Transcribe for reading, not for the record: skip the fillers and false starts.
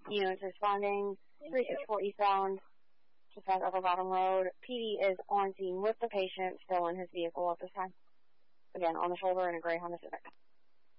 Units responding, 364 eastbound, just past Upper Bottom Road. PD is on scene with the patient, still in his vehicle at this time. Again, on the shoulder in a gray Honda Civic.